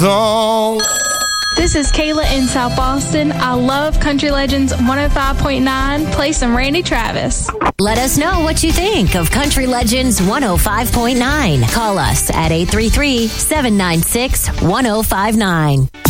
song. This is Kayla in South Boston. I love Country Legends 105.9. Play some Randy Travis. Let us know what you think of Country Legends 105.9. Call us at 833-796-1059.